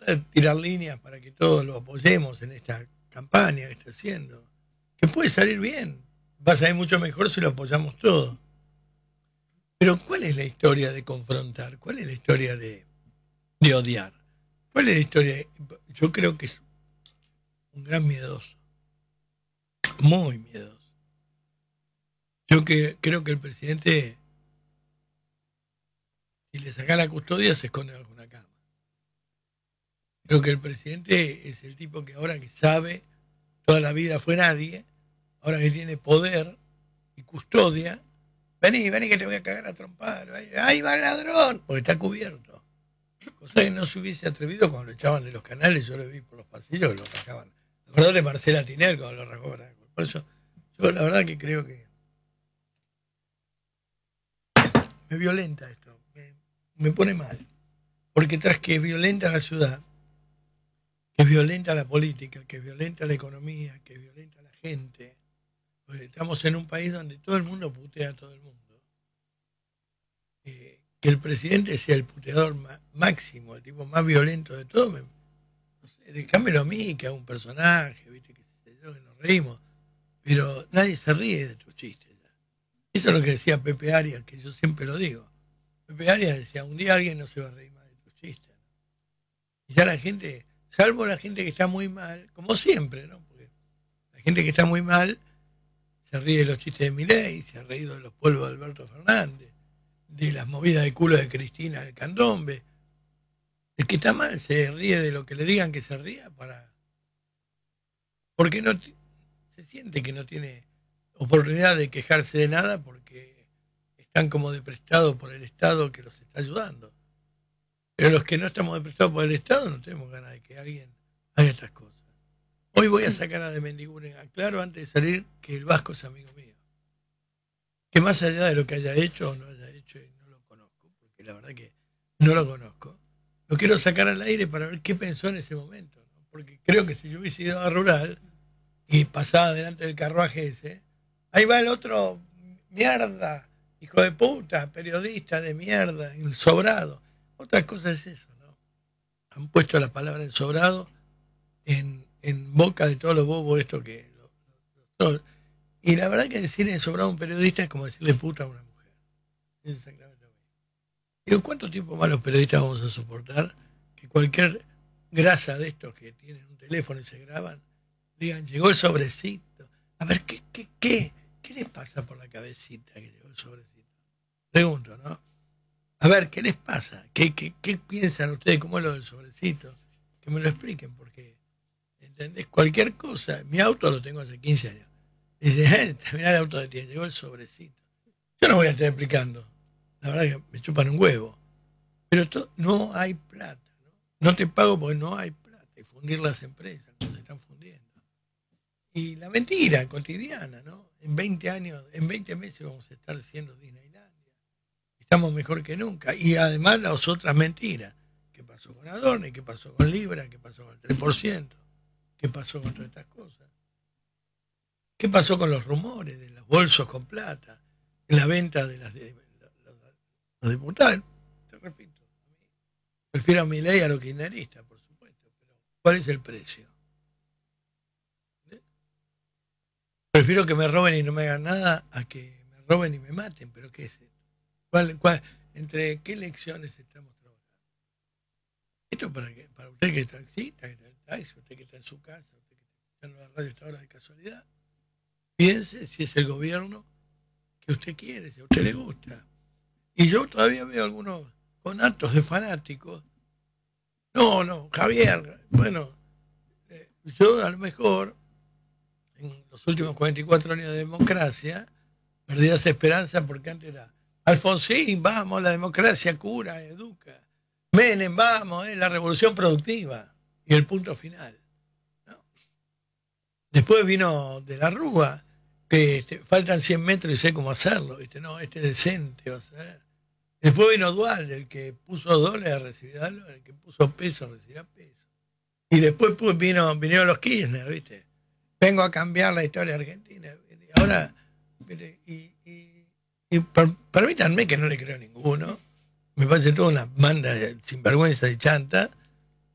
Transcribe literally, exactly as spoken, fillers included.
de tirar líneas para que todos lo apoyemos en esta campaña que está haciendo, que puede salir bien, va a salir mucho mejor si lo apoyamos todos. Pero ¿cuál es la historia de confrontar? ¿Cuál es la historia de, de odiar? ¿Cuál es la historia? De, yo creo que es un gran miedoso, muy miedoso. Yo que, creo que el presidente, si le saca la custodia, se esconde bajo una cama. Creo que el presidente es el tipo que ahora que sabe, toda la vida fue nadie, ahora que tiene poder y custodia, vení, vení que te voy a cagar a trompar, ahí va el ladrón, porque está cubierto. Cosa que no se hubiese atrevido cuando lo echaban de los canales, yo lo vi por los pasillos que lo rajaban. La verdad de Marcela Tinel cuando lo rajó. Por eso, yo la verdad que creo que me violenta esto, me, me pone mal. Porque tras que es violenta la ciudad, que es violenta la política, que es violenta la economía, que es violenta la gente, pues estamos en un país donde todo el mundo putea a todo el mundo. Eh, que el presidente sea el puteador má, máximo, el tipo más violento de todo, me, no sé, déjamelo a mí, que haga un personaje, viste, que, sé yo, que nos reímos, pero nadie se ríe de tus chistes. Ya. Eso es lo que decía Pepe Arias, que yo siempre lo digo. Pepe Arias decía, un día alguien no se va a reír más de tus chistes. Y ya la gente, salvo la gente que está muy mal, como siempre, ¿no? Porque la gente que está muy mal se ríe de los chistes de Milei, se ha reído de los polvos de Alberto Fernández, de las movidas de culo de Cristina del Candombe. El que está mal se ríe de lo que le digan que se ría para... porque no se siente que no tiene oportunidad de quejarse de nada porque están como de prestado por el Estado que los está ayudando. Pero los que no estamos de prestado por el Estado no tenemos ganas de que alguien haga estas cosas. Hoy voy a sacar a de Mendiguren. Aclaro antes de salir que el Vasco es amigo mío. Que más allá de lo que haya hecho o no haya hecho, y no lo conozco, porque la verdad que no lo conozco, lo quiero sacar al aire para ver qué pensó en ese momento, ¿no? Porque creo que si yo hubiese ido a Rural y pasaba delante del carruaje ese, ahí va el otro mierda, hijo de puta, periodista de mierda, ensobrado. Otra cosa es eso, ¿no? Han puesto la palabra ensobrado en, en boca de todos los bobos esto que... Lo, lo, y la verdad que decirle ensobrado a un periodista es como decirle puta a una mujer. Es exactamente lo mismo. Digo, ¿cuánto tiempo más los periodistas vamos a soportar que cualquier grasa de estos que tienen un teléfono y se graban, digan, llegó el sobrecito? A ver, ¿qué, qué, qué? ¿Qué les pasa por la cabecita que llegó el sobrecito? Pregunto, ¿no? A ver, ¿qué les pasa? ¿Qué, qué, qué piensan ustedes? ¿Cómo es lo del sobrecito? Que me lo expliquen, porque, ¿entendés? Cualquier cosa, mi auto lo tengo hace quince años. Dice, eh, terminar el auto de ti, llegó el sobrecito. Yo no voy a estar explicando. La verdad que me chupan un huevo. Pero esto, no hay plata, ¿no? No te pago porque no hay plata. Y fundir las empresas, como se están fundiendo. Y la mentira cotidiana, ¿no? En veinte años, en veinte meses vamos a estar siendo Disneylandia. Estamos mejor que nunca. Y además las otras mentiras. ¿Qué pasó con Adorno? ¿Qué pasó con Libra? ¿Qué pasó con el tres por ciento? ¿Qué pasó con todas estas cosas? ¿Qué pasó con los rumores de los bolsos con plata? En la venta de las de, los, los diputados. Te repito, prefiero a Milei a los kirchneristas, por supuesto, pero ¿cuál es el precio? ¿Eh? Prefiero que me roben y no me hagan nada a que me roben y me maten, pero ¿qué es esto? ¿Cuál, cuál, ¿Entre qué lecciones estamos trabajando? Esto para, que, para usted que es taxista, que está en el taxi, usted que está en su casa, usted que está escuchando la radio esta hora de casualidad, piense si es el gobierno que usted quiere, si a usted le gusta. Y yo todavía veo algunos conatos de fanáticos. No, no, Javier, bueno, eh, yo a lo mejor en los últimos cuarenta y cuatro años de democracia perdí esa esperanza porque antes era Alfonsín, vamos, la democracia cura, educa. Menem, vamos, es la revolución productiva y el punto final. ¿No? Después vino de la Rúa, que este, faltan cien metros y sé cómo hacerlo, ¿viste? No, este es decente va a ser. Después vino Dual, el que puso dólares recibía dólares, el que puso pesos recibía pesos. Y después pues, vino, vinieron los Kirchner, ¿viste? Vengo a cambiar la historia argentina. Y ahora, ¿viste? Y, y, y per, permítanme que no le creo a ninguno. Me parece toda una banda de sinvergüenza y chanta.